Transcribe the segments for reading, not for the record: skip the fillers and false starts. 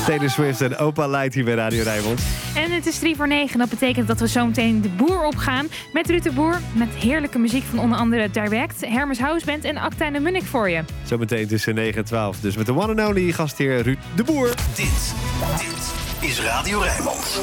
Taylor Swift en Opa Light hier bij Radio Rijnmond. En het is 8:45. Dat betekent dat we zo meteen de boer opgaan. Met Ruud de Boer. Met heerlijke muziek van onder andere Direct, Hermes House Band en Acta en de Munnik voor je. Zometeen tussen 9 en 12. Dus met de one and only gastheer Ruud de Boer. Dit is Radio Rijnmond.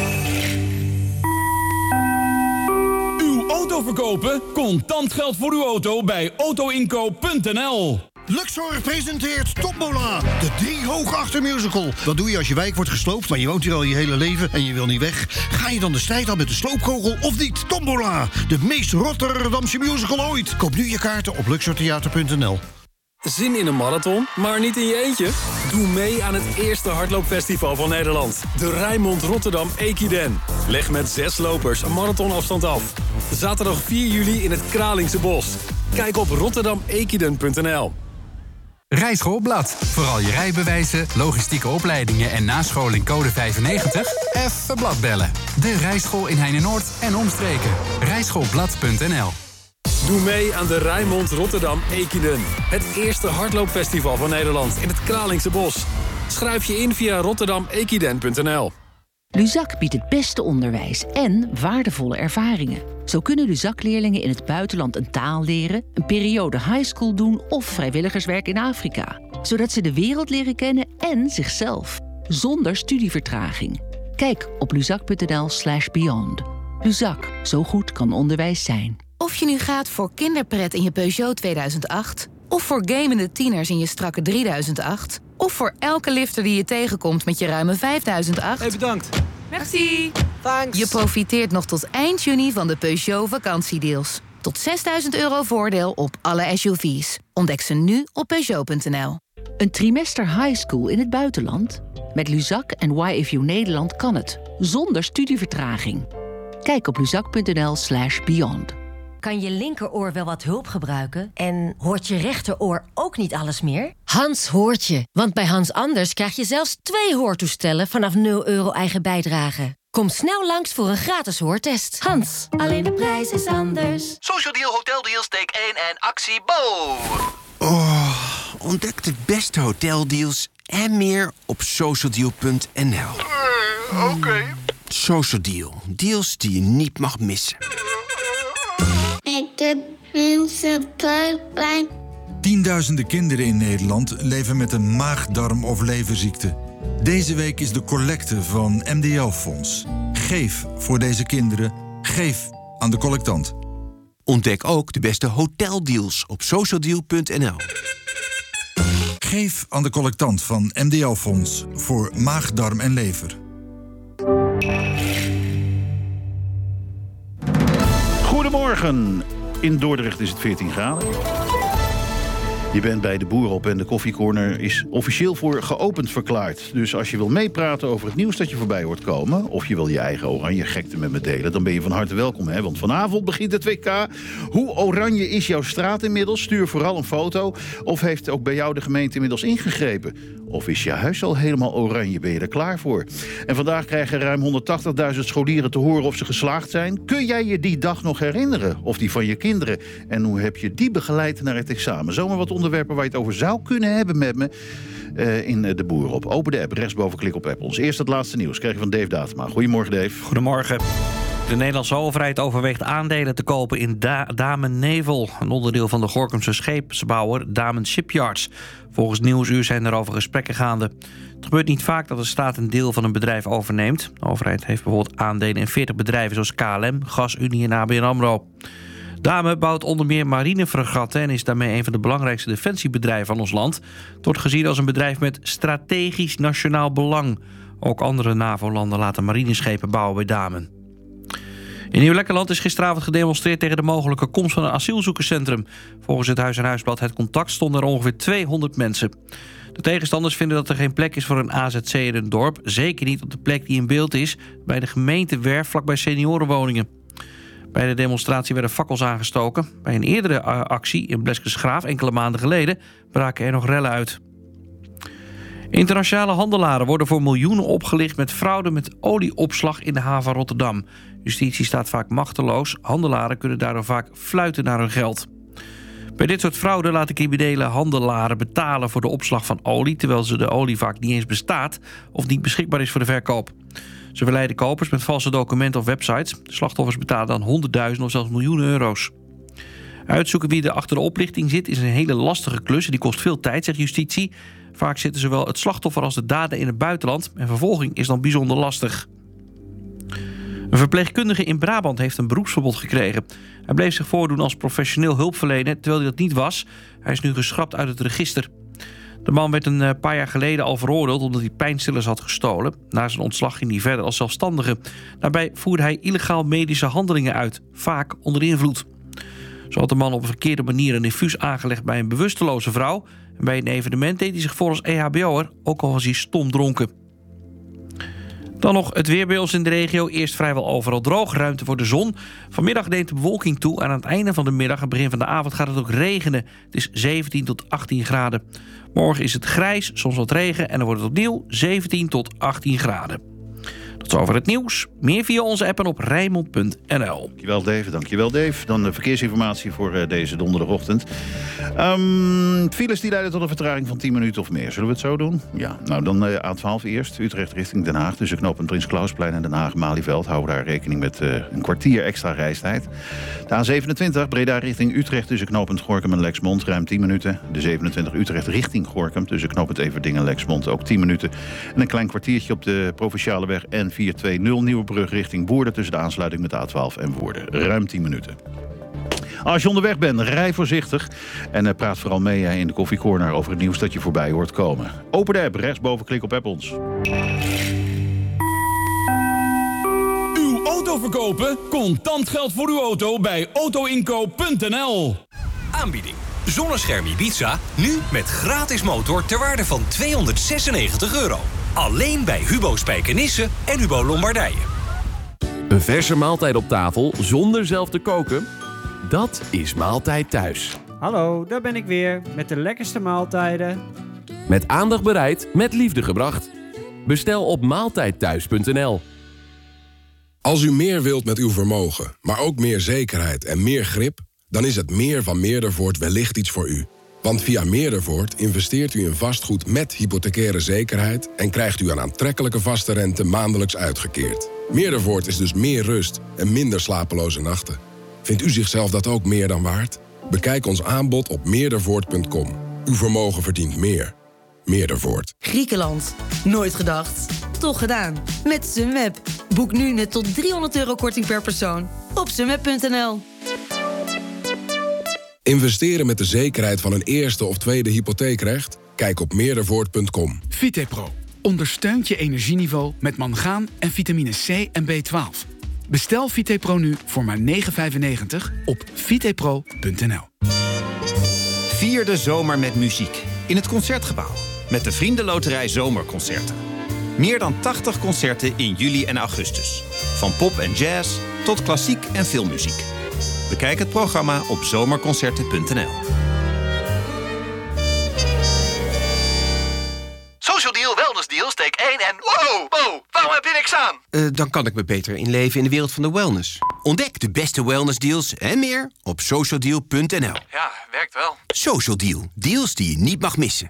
Uw auto verkopen? Contant geld voor uw auto bij autoinkoop.nl. Luxor presenteert Tombola, de 3 hoog achter musical. Wat doe je als je wijk wordt gesloopt, maar je woont hier al je hele leven en je wil niet weg? Ga je dan de strijd aan met de sloopkogel of niet? Tombola, de meest Rotterdamse musical ooit. Koop nu je kaarten op luxortheater.nl. Zin in een marathon, maar niet in je eentje? Doe mee aan het eerste hardloopfestival van Nederland. De Rijnmond Rotterdam Equiden. Leg met 6 lopers een marathonafstand af. Zaterdag 4 juli in het Kralingse Bos. Kijk op rotterdamequiden.nl. Rijschoolblad. Vooral je rijbewijzen, logistieke opleidingen en nascholing code 95? Even blad bellen. De Rijschool in Heine-Noord en omstreken. Rijschoolblad.nl. Doe mee aan de Rijnmond Rotterdam Equiden. Het eerste hardloopfestival van Nederland in het Kralingse Bos. Schrijf je in via rotterdamequiden.nl. Luzak biedt het beste onderwijs en waardevolle ervaringen. Zo kunnen Luzak-leerlingen in het buitenland een taal leren, een periode highschool doen of vrijwilligerswerk in Afrika. Zodat ze de wereld leren kennen en zichzelf. Zonder studievertraging. Kijk op luzak.nl/beyond. Luzak, zo goed kan onderwijs zijn. Of je nu gaat voor kinderpret in je Peugeot 2008... of voor gamende tieners in je strakke 3008... of voor elke lifter die je tegenkomt met je ruime 5008... Hey, bedankt. Merci. Thanks. Je profiteert nog tot eind juni van de Peugeot vakantiedeals. Tot €6.000 voordeel op alle SUV's. Ontdek ze nu op Peugeot.nl. Een trimester highschool in het buitenland? Met Luzak en YFU Nederland kan het. Zonder studievertraging. Kijk op luzak.nl/beyond. Kan je linkeroor wel wat hulp gebruiken? En hoort je rechteroor ook niet alles meer? Hans hoort je, want bij Hans Anders krijg je zelfs 2 hoortoestellen vanaf €0 eigen bijdrage. Kom snel langs voor een gratis hoortest. Hans, alleen de prijs is anders. Social Deal, Hotel Deals, take 1 en actie Bo. Ontdek de beste hoteldeals en meer op socialdeal.nl. Oké. Social Deal, deals die je niet mag missen. Ik heb minste buikpijn. Tienduizenden kinderen in Nederland leven met een maag-darm- of leverziekte. Deze week is de collecte van MDL-fonds. Geef voor deze kinderen. Geef aan de collectant. Ontdek ook de beste hoteldeals op socialdeal.nl. Geef aan de collectant van MDL-fonds voor maag, darm en lever. Goedemorgen. In Dordrecht is het 14 graden. Je bent bij de Boer op en de koffiecorner is officieel voor geopend verklaard. Dus als je wil meepraten over het nieuws dat je voorbij hoort komen, of je wil je eigen oranje gekte met me delen, dan ben je van harte welkom. Hè? Want vanavond begint het WK. Hoe oranje is jouw straat inmiddels? Stuur vooral een foto. Of heeft ook bij jou de gemeente inmiddels ingegrepen? Of is je huis al helemaal oranje? Ben je er klaar voor? En vandaag krijgen ruim 180.000 scholieren te horen of ze geslaagd zijn. Kun jij je die dag nog herinneren? Of die van je kinderen? En hoe heb je die begeleid naar het examen? Zomaar wat onderwerpen waar je het over zou kunnen hebben met me in de Boer op. Open de app, rechtsboven klik op app. Ons eerst het laatste nieuws krijg je van Dave Datema. Goedemorgen, Dave. Goedemorgen. De Nederlandse overheid overweegt aandelen te kopen in Damen Naval, een onderdeel van de Gorinchamse scheepsbouwer Damen Shipyards. Volgens Nieuwsuur zijn er over gesprekken gaande. Het gebeurt niet vaak dat de staat een deel van een bedrijf overneemt. De overheid heeft bijvoorbeeld aandelen in 40 bedrijven zoals KLM, GasUnie en ABN AMRO. Damen bouwt onder meer marinefregatten en is daarmee een van de belangrijkste defensiebedrijven van ons land. Het wordt gezien als een bedrijf met strategisch nationaal belang. Ook andere NAVO-landen laten marineschepen bouwen bij Damen. In Nieuw-Lekkerland is gisteravond gedemonstreerd tegen de mogelijke komst van een asielzoekerscentrum. Volgens het Huis en Huisblad Het Contact stonden er ongeveer 200 mensen. De tegenstanders vinden dat er geen plek is voor een AZC in het dorp. Zeker niet op de plek die in beeld is bij de gemeentewerf vlakbij seniorenwoningen. Bij de demonstratie werden fakkels aangestoken. Bij een eerdere actie in Bleskensgraaf enkele maanden geleden braken er nog rellen uit. Internationale handelaren worden voor miljoenen opgelicht met fraude met olieopslag in de haven Rotterdam. Justitie staat vaak machteloos. Handelaren kunnen daardoor vaak fluiten naar hun geld. Bij dit soort fraude laten criminelen handelaren betalen voor de opslag van olie, terwijl de olie vaak niet eens bestaat of niet beschikbaar is voor de verkoop. Ze verleiden kopers met valse documenten of websites. De slachtoffers betalen dan honderdduizenden of zelfs miljoenen euro's. Uitzoeken wie er achter de oplichting zit is een hele lastige klus en die kost veel tijd, zegt justitie. Vaak zitten zowel het slachtoffer als de dader in het buitenland en vervolging is dan bijzonder lastig. Een verpleegkundige in Brabant heeft een beroepsverbod gekregen. Hij bleef zich voordoen als professioneel hulpverlener, terwijl hij dat niet was. Hij is nu geschrapt uit het register. De man werd een paar jaar geleden al veroordeeld omdat hij pijnstillers had gestolen. Na zijn ontslag ging hij verder als zelfstandige. Daarbij voerde hij illegaal medische handelingen uit, vaak onder invloed. Zo had de man op een verkeerde manier een infuus aangelegd bij een bewusteloze vrouw. En bij een evenement deed hij zich voor als EHBO'er, ook al was hij stom dronken. Dan nog het weer bij ons in de regio. Eerst vrijwel overal droog, ruimte voor de zon. Vanmiddag neemt de bewolking toe en aan het einde van de middag en begin van de avond gaat het ook regenen. Het is 17 tot 18 graden. Morgen is het grijs, soms wat regen en dan wordt het opnieuw 17 tot 18 graden. Tot zover het nieuws. Meer via onze app en op Rijnmond.nl. Dankjewel Dave. Dan de verkeersinformatie voor deze donderdagochtend. Files die leiden tot een vertraging van 10 minuten of meer. Zullen we het zo doen? Ja, nou dan A12 eerst. Utrecht richting Den Haag. Tussen knooppunt Prins Klausplein en Den Haag-Malieveld. Houden we daar rekening met een kwartier extra reistijd. De A27 Breda richting Utrecht. Tussen knooppunt Gorinchem en Lexmond. Ruim 10 minuten. De 27 Utrecht richting Gorinchem. Tussen knooppunt Everdingen en Lexmond. Ook 10 minuten. En een klein kwartiertje op de provinciale weg N420 Nieuwebrug richting Woerden. Tussen de aansluiting met de A12 en Woerden. Ruim 10 minuten. Als je onderweg bent, rij voorzichtig. En praat vooral mee in de koffiecorner over het nieuws dat je voorbij hoort komen. Open de app, rechtsboven, klik op app ons. Uw auto verkopen? Contant geld voor uw auto bij autoinkoop.nl. Aanbieding. Zonnescherm Ibiza, nu met gratis motor ter waarde van €296. Alleen bij Hubo Spijkenisse en Hubo Lombardije. Een verse maaltijd op tafel zonder zelf te koken? Dat is Maaltijd Thuis. Hallo, daar ben ik weer met de lekkerste maaltijden. Met aandacht bereid, met liefde gebracht. Bestel op maaltijdthuis.nl. Als u meer wilt met uw vermogen, maar ook meer zekerheid en meer grip, dan is het meer van Meerdervoort wellicht iets voor u. Want via Meerdervoort investeert u in vastgoed met hypothecaire zekerheid en krijgt u een aantrekkelijke vaste rente maandelijks uitgekeerd. Meerdervoort is dus meer rust en minder slapeloze nachten. Vindt u zichzelf dat ook meer dan waard? Bekijk ons aanbod op meerdervoort.com. Uw vermogen verdient meer. Meerdervoort. Griekenland. Nooit gedacht. Toch gedaan. Met Sunweb. Boek nu net tot €300 korting per persoon op sunweb.nl. Investeren met de zekerheid van een eerste of tweede hypotheekrecht? Kijk op meerdervoort.com. Vitepro ondersteunt je energieniveau met mangaan en vitamine C en B12. Bestel Vitepro nu voor maar €9,95 op vitepro.nl. Vier de zomer met muziek in het Concertgebouw met de Vriendenloterij Zomerconcerten. Meer dan 80 concerten in juli en augustus. Van pop en jazz tot klassiek en filmmuziek. Bekijk het programma op zomerconcerten.nl. Social Deal, Wellness Deal, steek 1 en... Wow, waarom heb je niks aan? Dan kan ik me beter inleven in de wereld van de wellness. Ontdek de beste wellnessdeals en meer op socialdeal.nl. Ja, werkt wel. Social Deal, deals die je niet mag missen.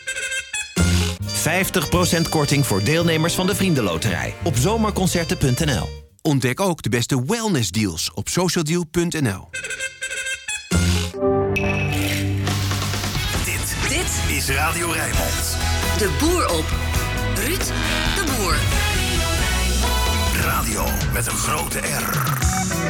50% korting voor deelnemers van de Vriendenloterij op zomerconcerten.nl. Ontdek ook de beste wellnessdeals op socialdeal.nl. Dit is Radio Rijnmond. De boer op. Ruud de Boer. Radio met een grote R.